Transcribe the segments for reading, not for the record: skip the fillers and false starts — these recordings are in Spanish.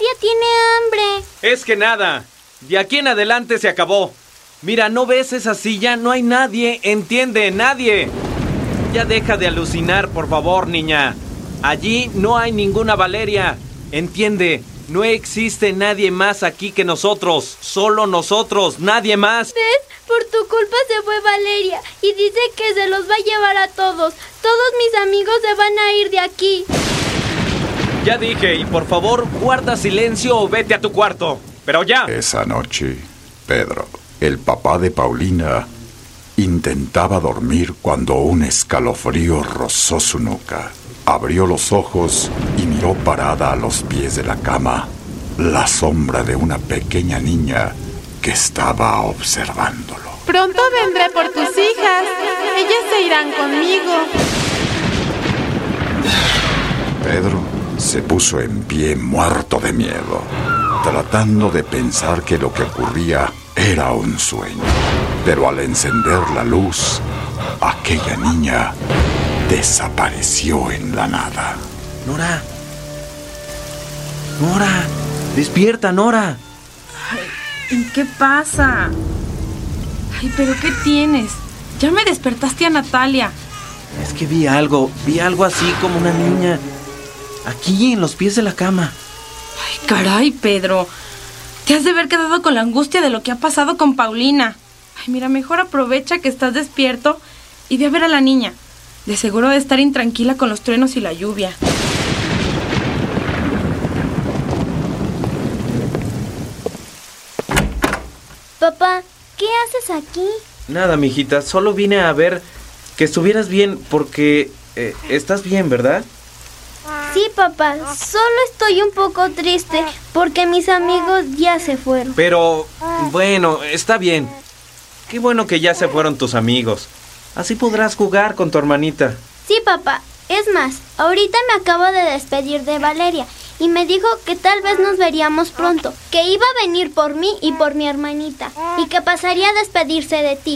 Valeria tiene hambre. Es que nada, de aquí en adelante se acabó. Mira, ¿no ves esa silla? No hay nadie, ¿entiende? Nadie. Ya deja de alucinar, por favor, niña. Allí no hay ninguna Valeria. Entiende, no existe nadie más aquí que nosotros. Solo nosotros, nadie más. ¿Ves? Por tu culpa se fue Valeria y dice que se los va a llevar a todos. Todos mis amigos se van a ir de aquí. Ya dije, y por favor, guarda silencio o vete a tu cuarto. Pero ya. Esa noche, Pedro, el papá de Paulina, intentaba dormir cuando un escalofrío rozó su nuca. Abrió los ojos y miró parada a los pies de la cama la sombra de una pequeña niña que estaba observándolo. Pronto vendré por tus hijas. Ellas se irán conmigo. Pedro se puso en pie muerto de miedo, tratando de pensar que lo que ocurría era un sueño. Pero al encender la luz, aquella niña desapareció en la nada. Nora. Nora, despierta, Nora. Ay, ¿qué pasa? Ay, ¿pero qué tienes? Ya me despertaste a Natalia. Es que vi algo así como una niña, aquí en los pies de la cama. Ay, caray, Pedro. Te has de haber quedado con la angustia de lo que ha pasado con Paulina. Ay, mira, mejor aprovecha que estás despierto y ve a ver a la niña. De seguro de estar intranquila con los truenos y la lluvia. Papá, ¿qué haces aquí? Nada, mijita, solo vine a ver que estuvieras bien porque estás bien, ¿verdad? Sí, papá, solo estoy un poco triste porque mis amigos ya se fueron. Pero, bueno, está bien. Qué bueno que ya se fueron tus amigos. Así podrás jugar con tu hermanita. Sí, papá. Es más, ahorita me acabo de despedir de Valeria y me dijo que tal vez nos veríamos pronto, que iba a venir por mí y por mi hermanita y que pasaría a despedirse de ti.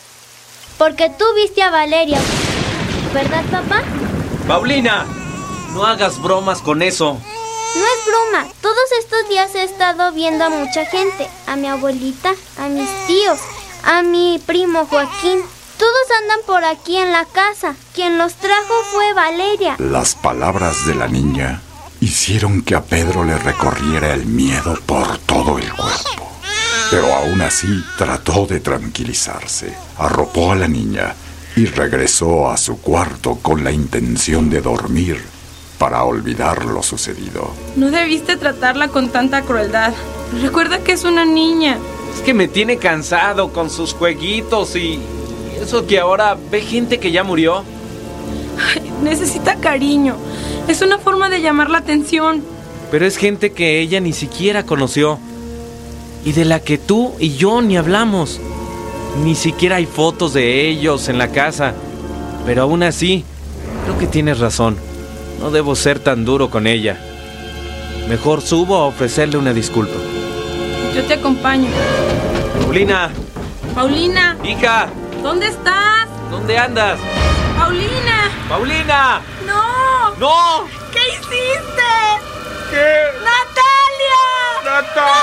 Porque tú viste a Valeria, ¿verdad, papá? ¡Paulina! No hagas bromas con eso. No es broma. Todos estos días he estado viendo a mucha gente. A mi abuelita, a mis tíos, a mi primo Joaquín. Todos andan por aquí en la casa. Quien los trajo fue Valeria. Las palabras de la niña hicieron que a Pedro le recorriera el miedo por todo el cuerpo. Pero aún así trató de tranquilizarse. Arropó a la niña y regresó a su cuarto con la intención de dormir para olvidar lo sucedido. No debiste tratarla con tanta crueldad. Recuerda que es una niña. Es que me tiene cansado con sus jueguitos y eso que ahora ve gente que ya murió. Ay, necesita cariño. Es una forma de llamar la atención. Pero es gente que ella ni siquiera conoció y de la que tú y yo ni hablamos. Ni siquiera hay fotos de ellos en la casa. Pero aún así, creo que tienes razón. No debo ser tan duro con ella. Mejor subo a ofrecerle una disculpa. Yo te acompaño. Paulina. Paulina. Hija. ¿Dónde estás? ¿Dónde andas? Paulina. Paulina. No. No. ¿Qué hiciste? ¿Qué? ¡Natalia!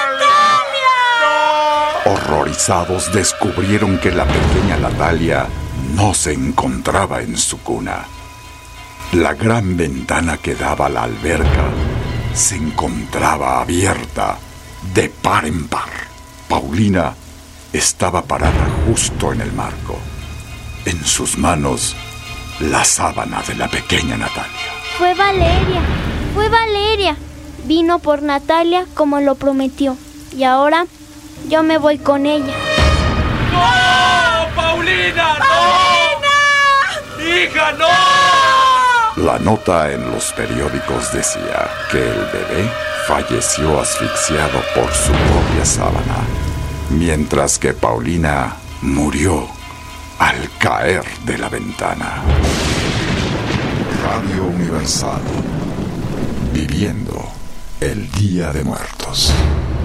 ¡Natalia! No. Horrorizados descubrieron que la pequeña Natalia no se encontraba en su cuna. La gran ventana que daba a la alberca se encontraba abierta de par en par. Paulina estaba parada justo en el marco. En sus manos, la sábana de la pequeña Natalia. Fue Valeria. Vino por Natalia como lo prometió. Y ahora yo me voy con ella. ¡No! ¡Paulina! ¡No! ¡Paulina! ¡Hija, no! La nota en los periódicos decía que el bebé falleció asfixiado por su propia sábana, mientras que Paulina murió al caer de la ventana. Radio Universal, viviendo el Día de Muertos.